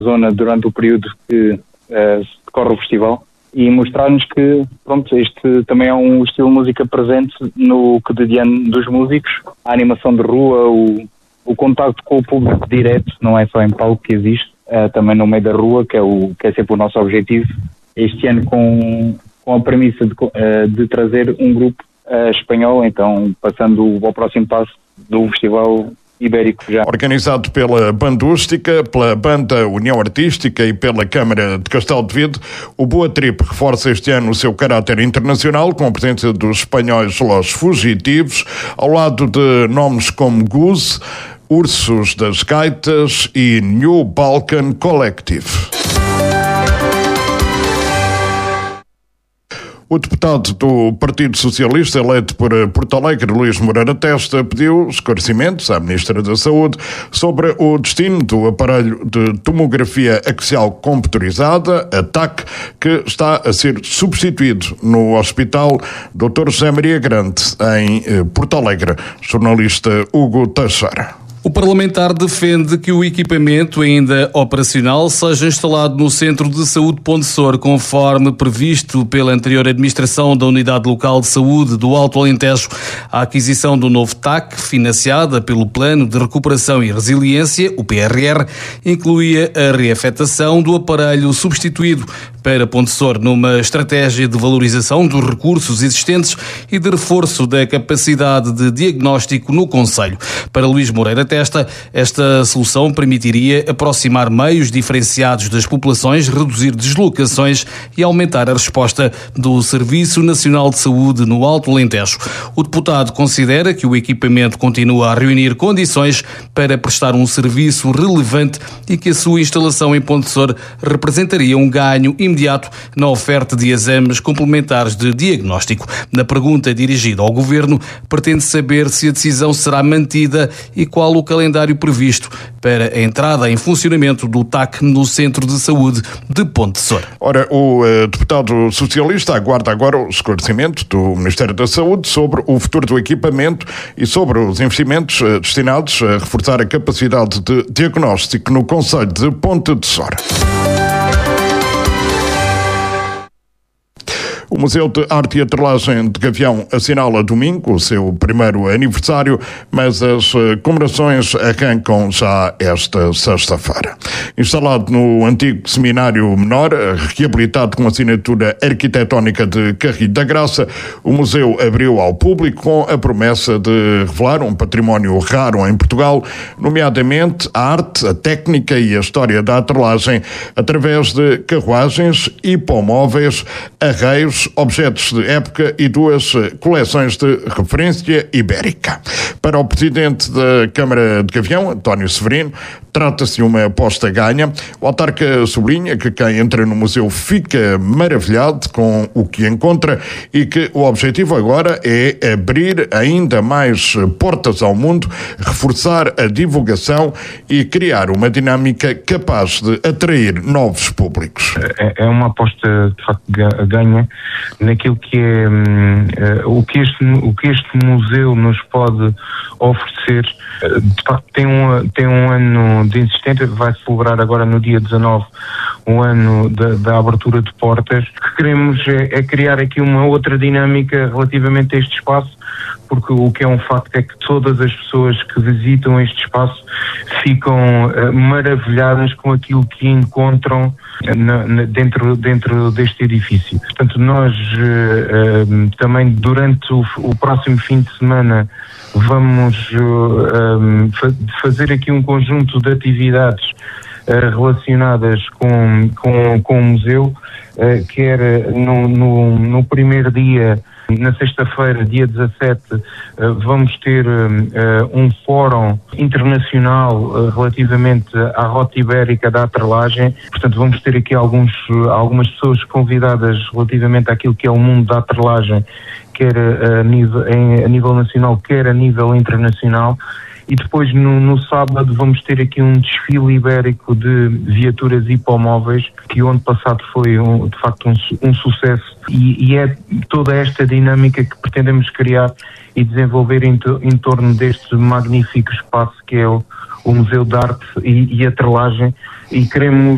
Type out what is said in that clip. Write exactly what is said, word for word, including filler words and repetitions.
zona durante o período que uh, decorre o festival e mostrar-nos que, pronto, este também é um estilo de música presente no cotidiano dos músicos, a animação de rua, o, o contacto com o público direto, não é só em palco que existe, uh, também no meio da rua, que é, o, que é sempre o nosso objetivo. Este ano com, com a premissa de, uh, de trazer um grupo uh, espanhol, então passando ao próximo passo do Festival Ibérico já. Organizado pela Bandústica, pela Banda União Artística e pela Câmara de Castelo de Vide, o Boa Trip reforça este ano o seu caráter internacional com a presença dos espanhóis Los Fugitivos, ao lado de nomes como Goose, Ursos das Gaitas e New Balkan Collective. O deputado do Partido Socialista, eleito por Porto Alegre, Luís Moreira Testa, pediu esclarecimentos à Ministra da Saúde sobre o destino do aparelho de tomografia axial computadorizada, a T A C, que está a ser substituído no Hospital doutor José Maria Grande, em Porto Alegre. Jornalista Hugo Teixeira. O parlamentar defende que o equipamento ainda operacional seja instalado no Centro de Saúde Ponte Sor, conforme previsto pela anterior administração da Unidade Local de Saúde do Alto Alentejo. A aquisição do novo T A C, financiada pelo Plano de Recuperação e Resiliência, o P R R, incluía a reafetação do aparelho substituído para Ponte Sor, numa estratégia de valorização dos recursos existentes e de reforço da capacidade de diagnóstico no concelho. Para Luís Moreira Testa, esta solução permitiria aproximar meios diferenciados das populações, reduzir deslocações e aumentar a resposta do Serviço Nacional de Saúde no Alto Alentejo. O deputado considera que o equipamento continua a reunir condições para prestar um serviço relevante e que a sua instalação em Ponte Sor representaria um ganho imediato na oferta de exames complementares de diagnóstico. Na pergunta dirigida ao Governo, pretende saber se a decisão será mantida e qual o calendário previsto para a entrada em funcionamento do T A C no Centro de Saúde de Ponte Sor. Ora, o uh, deputado socialista aguarda agora o esclarecimento do Ministério da Saúde sobre o futuro do equipamento e sobre os investimentos uh, destinados a reforçar a capacidade de diagnóstico no concelho de Ponte de Sor. O Museu de Arte e Atrelagem de Gavião assinala domingo o seu primeiro aniversário, mas as comemorações arrancam já esta sexta-feira. Instalado no antigo Seminário Menor, reabilitado com assinatura arquitetónica de Carrilho da Graça, o museu abriu ao público com a promessa de revelar um património raro em Portugal, nomeadamente a arte, a técnica e a história da atrelagem, através de carruagens, hipomóveis, arreios, objetos de época e duas coleções de referência ibérica. Para o presidente da Câmara de Gavião, António Severino, trata-se de uma aposta ganha. O autarca sublinha que quem entra no museu fica maravilhado com o que encontra e que o objetivo agora é abrir ainda mais portas ao mundo, reforçar a divulgação e criar uma dinâmica capaz de atrair novos públicos. É uma aposta de facto ganha naquilo que é uh, o, que este, o que este museu nos pode oferecer. Uh, de facto tem um, tem um ano de existência, vai celebrar agora no dia dezanove um ano da, da abertura de portas. O que queremos é, é criar aqui uma outra dinâmica relativamente a este espaço, porque o que é um facto é que todas as pessoas que visitam este espaço ficam uh, maravilhadas com aquilo que encontram na, na, dentro, dentro deste edifício. Portanto, nós uh, uh, também durante o, o próximo fim de semana vamos uh, um, fa- fazer aqui um conjunto de atividades uh, relacionadas com, com, com o museu, uh, quer no, no, no primeiro dia. Na sexta-feira, dia dezassete, vamos ter um fórum internacional relativamente à rota ibérica da atrelagem. Portanto, vamos ter aqui alguns, algumas pessoas convidadas relativamente àquilo que é o mundo da atrelagem, quer a nível, a nível nacional, quer a nível internacional. E depois no, no sábado vamos ter aqui um desfile ibérico de viaturas hipomóveis, que o ano passado foi um, de facto um, um sucesso, e, e é toda esta dinâmica que pretendemos criar e desenvolver em, to, em torno deste magnífico espaço que é o, o Museu de Arte e, e Atrelagem, e queremos